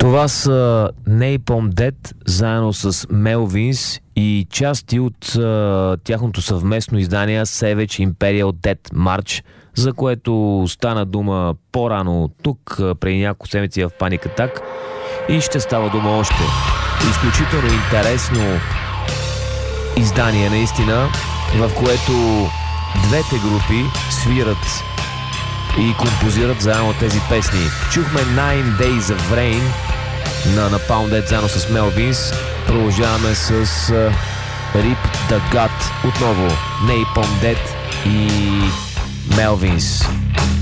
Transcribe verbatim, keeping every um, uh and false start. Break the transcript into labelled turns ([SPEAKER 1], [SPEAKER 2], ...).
[SPEAKER 1] Това са Napalm Death заедно с Melvins и части от а, тяхното съвместно издание Savage Imperial Death March, за което стана дума по-рано тук, преди няколко седмици в Panic Attack, и ще става дума още. Изключително интересно издание наистина, в което двете групи свират и композират заедно тези песни. Чухме Nine Days of Rain на Napalm Death заедно с Melvins. Продължаваме с uh, Rip the God, отново Napalm Death и Melvins.